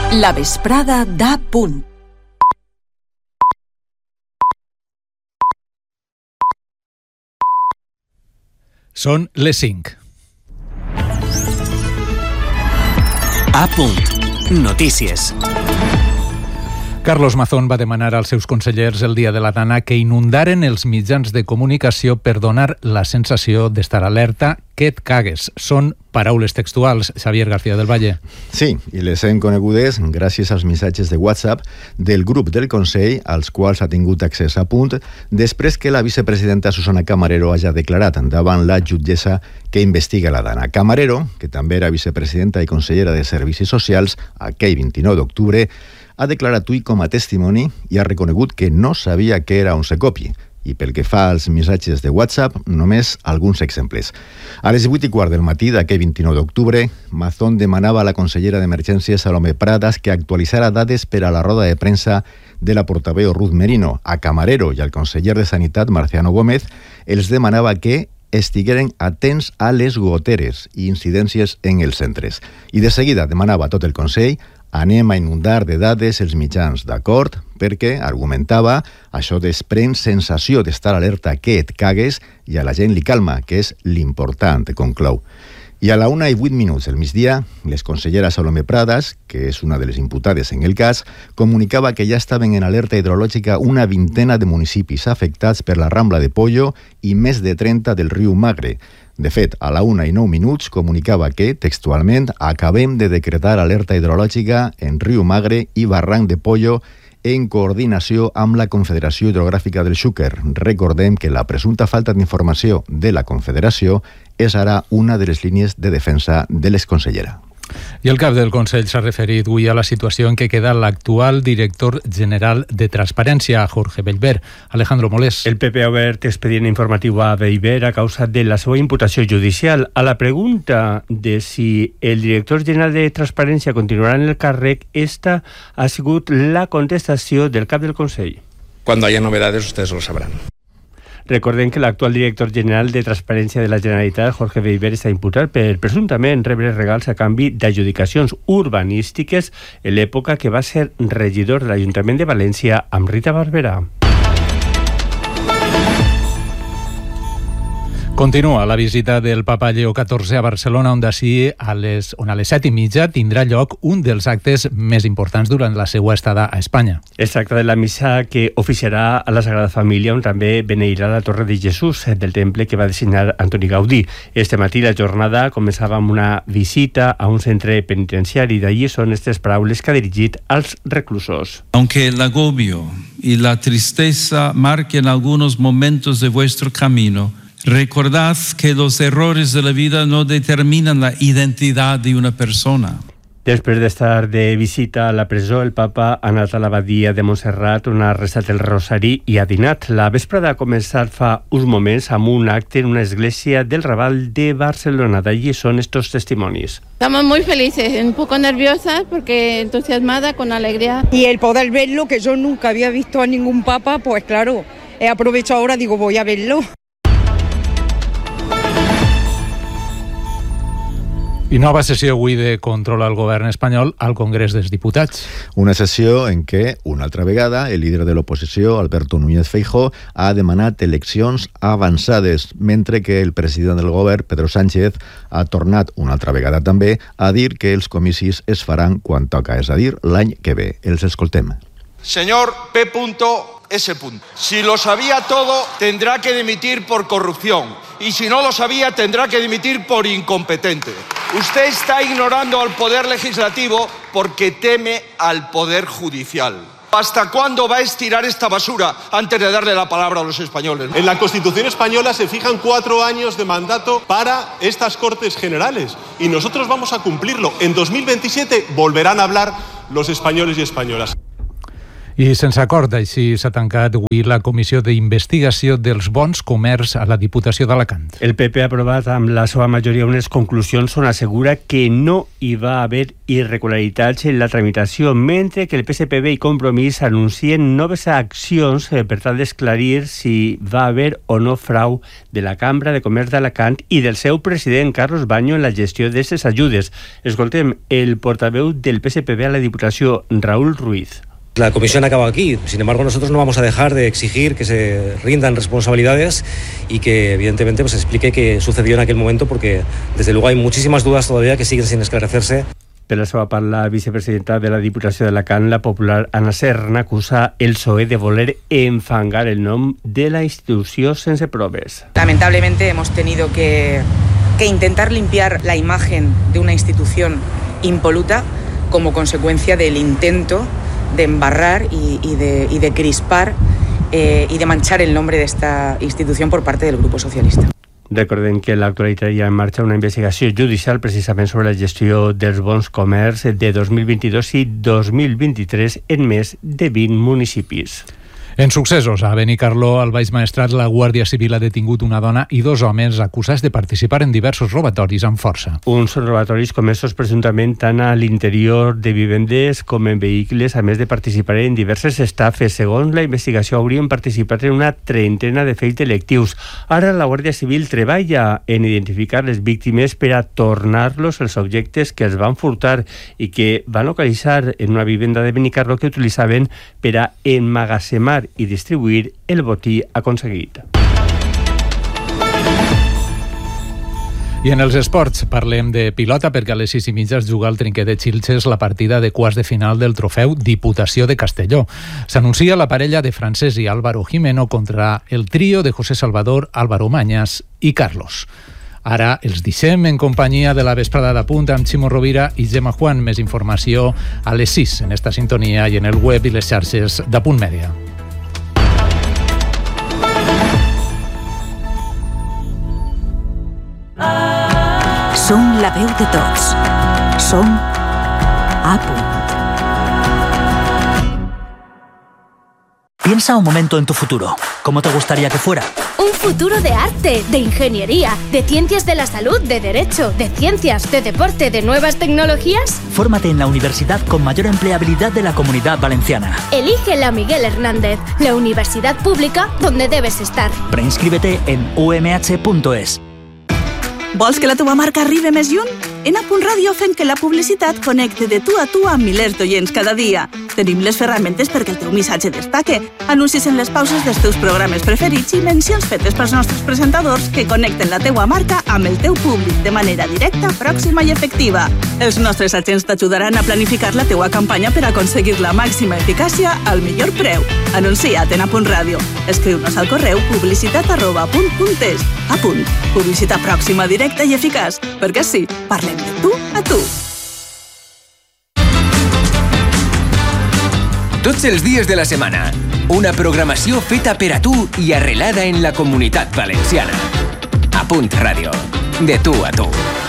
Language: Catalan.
La vesprada da punt. Són les 5. A punt. Notícies. Carlos Mazón va demanar als seus consellers el dia de la Dana que inundaren els mitjans de comunicació per donar la sensació d'estar alerta que et cagues. Són paraules textuals, Xavier García del Valle. Sí, i les hem conegudes gràcies als missatges de WhatsApp del grup del Consell, als quals ha tingut accés a punt, després que la vicepresidenta Susana Camarero hagi declarat davant la jutgessa que investiga la Dana. Camarero, que també era vicepresidenta i consellera de Servicis Socials aquell 29 d'octubre, ha declarat avui com a testimoni i ha reconegut que no sabia què era un secopi. I pel que fa als missatges de WhatsApp, només alguns exemples. A les 8:15 del matí d'aquell 29 d'octubre, Mazón demanava a la consellera d'Emergències, Salomé Pradas, que actualitzara dades per a la roda de premsa de la portaveu Ruth Merino. A Camarero i al conseller de Sanitat, Marciano Gómez, els demanava que estigueren atents a les goteres i incidències en els centres. I de seguida demanava a tot el Consell: anem a inundar de dades els mitjans, d'acord? Perquè, argumentava, això desprèn sensació d'estar alerta que et cagues i a la gent li calma, que és l'important, conclou. I a la 1:08 del migdia, les conselleres Salomé Pradas, que és una de les imputades en el cas, comunicava que ja estaven en alerta hidrològica una vintena de municipis afectats per la Rambla de Pollo i més de 30 del riu Magre. De fet, a la 1:09 comunicava que, textualment, acabem de decretar alerta hidrològica en riu Magre i barranc de Pollo en coordinació amb la Confederació Hidrogràfica del Xúquer. Recordem que la presumpta falta d'informació de la Confederació és ara una de les línies de defensa de l'exconsellera. I el cap del Consell s'ha referit avui a la situació en què queda l'actual director general de Transparència, Jorge Bellver. Alejandro Molés. El PP ha obert expedient informatiu a Bellver a causa de la seva imputació judicial. A la pregunta de si el director general de Transparència continuarà en el càrrec, esta ha sigut la contestació del cap del Consell. Cuando haya novedades, ustedes lo sabrán. Recordem que l'actual director general de Transparència de la Generalitat, Jorge Bellver, està imputat per presumptament rebre regals a canvi d'adjudicacions urbanístiques en l'època que va ser regidor de l'Ajuntament de València amb Rita Barberà. Continua la visita del papa Lleó XIV a Barcelona, on a les 7:30 tindrà lloc un dels actes més importants durant la seva estada a Espanya. Es tracta de la missa que oficiarà a la Sagrada Família, on també beneirà la Torre de Jesús del temple que va dissenyar Antoni Gaudí. Este matí la jornada començava amb una visita a un centre penitenciari. D'allí són aquestes paraules que ha dirigit als reclusos. Aunque el agobio y la tristeza marquen algunos momentos de vuestro camino, recordad que los errores de la vida no determinan la identidad de una persona. Després d'estar de visita a la presó, el papa ha anat a l'abadia de Montserrat, on ha restat el rosari i ha dinat. La vesprada ha començat fa uns moments amb un acte en una església del Raval de Barcelona. D'allí són estos testimonis. Estamos muy felices, un poco nerviosas porque entusiasmadas, con alegría. Y el poder verlo, que yo nunca había visto a ningún papa, pues claro, he aprovechado ahora, digo, voy a verlo. I nova sessió avui de control al govern espanyol al Congrés dels Diputats. Una sessió en què, una altra vegada, el líder de l'oposició, Alberto Núñez Feijóo, ha demanat eleccions avançades, mentre que el president del govern, Pedro Sánchez, ha tornat una altra vegada també a dir que els comicis es faran quan toca, és a dir, l'any que ve. Els escoltem. Señor P.S. Si lo sabía todo, tendrá que dimitir por corrupción. Y si no lo sabía, tendrá que dimitir por incompetente. Usted está ignorando al Poder Legislativo porque teme al Poder Judicial. ¿Hasta cuándo va a estirar esta basura antes de darle la palabra a los españoles? En la Constitución española se fijan 4 años de mandato para estas Cortes Generales y nosotros vamos a cumplirlo. En 2027 volverán a hablar los españoles y españolas. I sense acord, així s'ha tancat avui la comissió d'investigació dels bons comerç a la Diputació d'Alacant. El PP ha aprovat amb la seva majoria unes conclusions on assegura que no hi va haver irregularitats en la tramitació, mentre que el PSPB i Compromís anuncien noves accions per tal d'esclarir si va haver o no frau de la Cambra de Comerç d'Alacant i del seu president, Carlos Baño, en la gestió d'aquestes ajudes. Escoltem el portaveu del PSPB a la Diputació, Raúl Ruiz. La comisión acaba aquí, sin embargo nosotros no vamos a dejar de exigir que se rindan responsabilidades y que evidentemente se explique qué sucedió en aquel momento, porque desde luego hay muchísimas dudas todavía que siguen sin esclarecerse. Per la seva part, la vicepresidenta de la Diputació d'Alacant, la popular Anna Serna, acusa el PSOE de voler enfangar el nom de la institució sense proves. Lamentablemente hemos tenido que intentar limpiar la imagen de una institución impoluta como consecuencia del intento de embarrar y de crispar y de manchar el nombre de esta institución por parte del Grupo Socialista. Recordem que en l'actualitat hi ha en marxa una investigació judicial precisament sobre la gestió dels bons comerç de 2022 i 2023 en més de 20 municipis. En successos, a Benicarló, al Baix Maestrat, la Guàrdia Civil ha detingut una dona i 2 homes acusats de participar en diversos robatoris amb força. Uns robatoris comesos presumptament tant a l'interior de vivendes com en vehicles, a més de participar en diverses estafes. Segons la investigació, haurien participat en una trentena de fets delictius. Ara la Guàrdia Civil treballa en identificar les víctimes per a tornar-los els objectes que els van furtar i que van localitzar en una vivenda de Benicarló que utilitzaven per a emmagatzemar i distribuir el botí aconseguit. I en els esports parlem de pilota perquè a les 6:30 es juga al Trinquet de Xilxes la partida de quarts de final del trofeu Diputació de Castelló. S'anuncia la parella de Francesc i Álvaro Jimeno contra el trio de José Salvador, Álvaro Mañas i Carlos. Ara els deixem en companyia de la vesprada d'Apunt amb Ximo Rovira i Gemma Juan. Més informació a les 6 en esta sintonia i en el web i les xarxes d'Apunt Mèdia. Som la veu de tots. Som A Punt. Piensa un momento en tu futuro. ¿Cómo te gustaría que fuera? Un futuro de arte, de ingeniería, de ciencias de la salud, de derecho, de ciencias, de deporte, de nuevas tecnologías. Fórmate en la universidad con mayor empleabilidad de la Comunidad Valenciana. Elige la Miguel Hernández, la universidad pública donde debes estar. Preinscríbete en umh.es. Vols que la teva marca arribi més lluny? En A Punt Ràdio fem que la publicitat connecte de tu a tu amb milers d'oients cada dia. Tenim les ferramentes perquè el teu missatge destaque, anuncis en les pauses dels teus programes preferits i mencions fetes pels nostres presentadors que connecten la teua marca amb el teu públic de manera directa, pròxima i efectiva. Els nostres agents t'ajudaran a planificar la teua campanya per aconseguir la màxima eficàcia al millor preu. Anuncia't en A Punt Ràdio. Escriu-nos al correu publicitat@apunt.es. A Punt. Publicitat pròxima, directa i eficaç. Perquè sí, parlem de tu a tu. Tots els dies de la setmana, una programació feta per a tu i arrelada en la Comunitat Valenciana. A Punt Ràdio, de tu a tu.